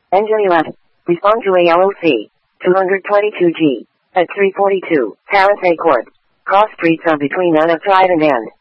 NJ11. Respond to ALOC. 222G. At 342. Palisade Court. Cross streets are between unauthorized and end.